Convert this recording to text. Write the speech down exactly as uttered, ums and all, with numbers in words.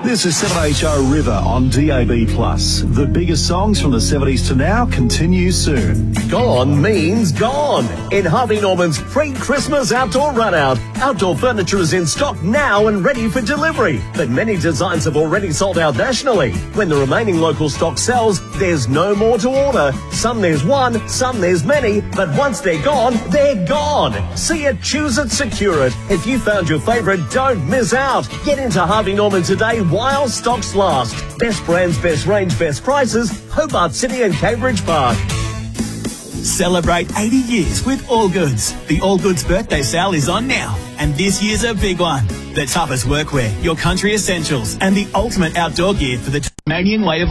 This is seven H O River on D A B plus. The biggest songs from the seventies to now continue soon. Gone means gone. In Harvey Norman's pre-Christmas outdoor run-out, outdoor furniture is in stock now and ready for delivery. But many designs have already sold out nationally. When the remaining local stock sells, there's no more to order. Some there's one, some there's many, but once they're gone, they're gone. See it, choose it, secure it. If you found your favourite, don't miss out. Get into Harvey Norman today while stocks last. Best brands, best range, best prices. Hobart City and Cambridge Park. Celebrate eighty years with All Goods. The All Goods birthday sale is on now, and this year's a big one. The toughest workwear, your country essentials, and the ultimate outdoor gear for the Tasmanian way of